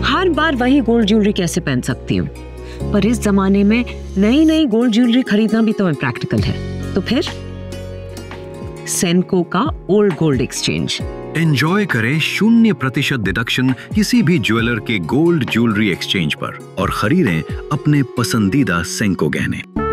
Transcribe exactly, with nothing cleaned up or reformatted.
हर बार वही gold jewellery कैसे पहन सकती हूँ? पर इस जमाने में नई नई गोल्ड ज्वेलरी खरीदना भी तो इम्प्रैक्टिकल है। तो फिर सेनको का ओल्ड गोल्ड एक्सचेंज। एंजॉय करें शून्य प्रतिशत डिडक्शन किसी भी ज्वेलर के गोल्ड ज्वेलरी एक्सचेंज पर और खरीदें अपने पसंदीदा सेंको गहने।